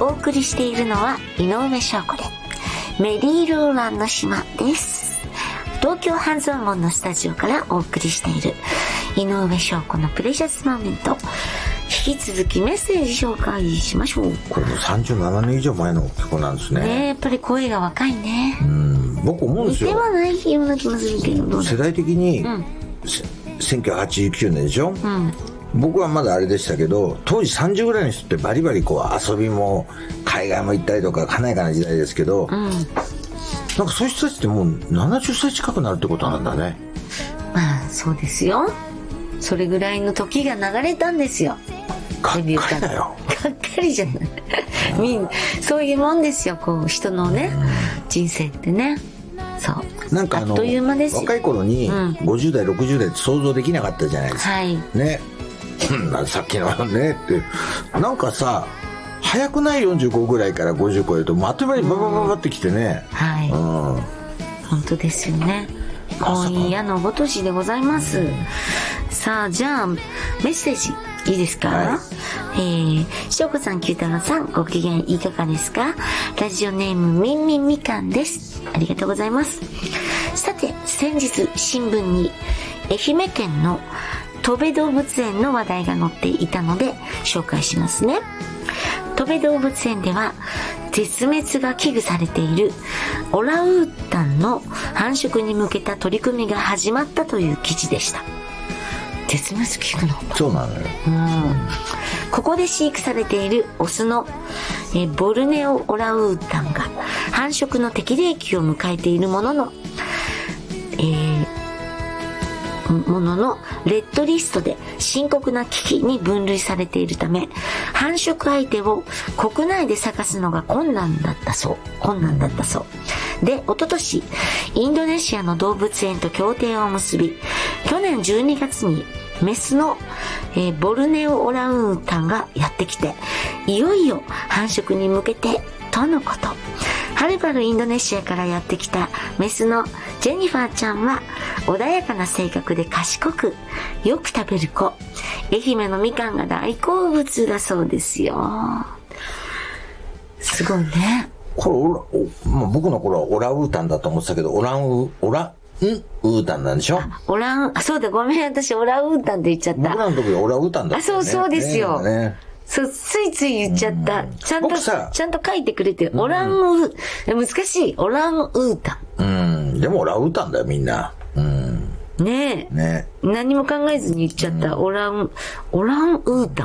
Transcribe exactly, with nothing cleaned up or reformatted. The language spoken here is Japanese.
お送りしているのは井上翔子でメリーローランの島です。東京半蔵門のスタジオからお送りしている井上翔子のプレシャスモーメント、引き続きメッセージ紹介しましょう。 これもさんじゅうななねん以上前の曲なんですね。 ねえ、やっぱり声が若いね。 うん、僕思うんですよ。 似てはないような気もするけど、どう世代的に、うん、せんきゅうひゃくはちじゅうきゅうねんでしょ、うん、僕はまだあれでしたけど、当時さんじゅうぐらいの人ってバリバリこう遊びも海外も行ったりとか華やかな時代ですけど、うん、なんかそういう人たちってもうななじゅっさい近くなるってことなんだね。 まあそうですよ。それぐらいの時が流れたんですよ。 がっかりだよ。 がっかりじゃないみんなそういうもんですよ、こう人のね、うん、人生ってね。そうなんかあのあっという間ですよ。 若い頃にごじゅう代ろくじゅう代って想像できなかったじゃないですか、 はいねさっきのねってなんかさ早くないよんじゅうごぐらいからごじゅう超えるとあっという間にババババってきてね、 うん、はい、うん、本当ですよね。今夜のごとしでございます、うん、さあじゃあメッセージいいですか、はい、えー、しょうこさん、きゅうたろうさん、ご機嫌いかがですか。ラジオネームみんみんみかんです。ありがとうございます。さて先日新聞に愛媛県のとべ動物園の話題が載っていたので紹介しますね。とべ動物園では絶滅が危惧されているオランウータンの繁殖に向けた取り組みが始まったという記事でした。絶滅危惧のそうなのよ、 うん、ここで飼育されているオスのえボルネオオランウータンが繁殖の適齢期を迎えているものの、えーもののレッドリストで深刻な危機に分類されているため、繁殖相手を国内で探すのが困難だったそう困難だったそうで、おととしインドネシアの動物園と協定を結び、去年じゅうにがつにメスの、えー、ボルネオオランウータンがやってきて、いよいよ繁殖に向けてとのこと。はるばるインドネシアからやってきたメスのジェニファーちゃんは穏やかな性格で賢くよく食べる子。愛媛のみかんが大好物だそうですよ。すごいね。 これオラお、まあ、僕の頃はオランウータンだと思ってたけど、オランウオランウータンなんでしょ。 オランあそうだ、ごめん、私オランウータンって言っちゃった。 僕らの時はオランウータンだった、ね、 あそうそうですよ、 ねね、 そうついつい言っちゃった、うん、ちゃんとちゃんと書いてくれて、うん、オランウー難しいオランウータン、うん、でもオランウータンだよみんな、うん、 ねえ、 ね、 何も考えずに言っちゃった、うん、オランオランウータン